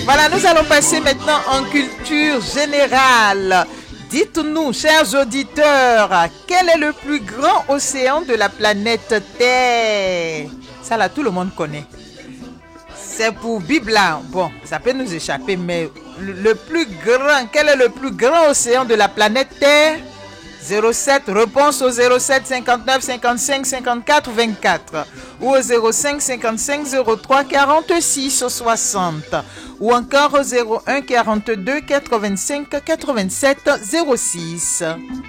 Voilà, nous allons passer maintenant en culture générale. Dites-nous, chers auditeurs, quel est le plus grand océan de la planète Terre? Ça là, tout le monde connaît. C'est pour Bibla. Bon, ça peut nous échapper, mais le plus grand, quel est le plus grand océan de la planète Terre? 07, réponse au 07 59 55 54 24 ou au 05 55 03 46 60 ou encore au 01 42 85 87 06.